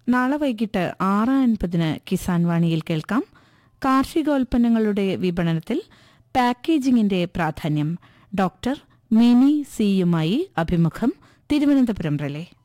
നാളെ വൈകിട്ട് 6:50 കിസാൻ വാണിയിൽ കേൾക്കാം. കാർഷികോൽപ്പന്നങ്ങളുടെ വിപണനത്തിൽ പാക്കേജിംഗിന്റെ പ്രാധാന്യം. ഡോക്ടർ മിനി സിയുമായി അഭിമുഖം. തിരുവനന്തപുരം റിലേ.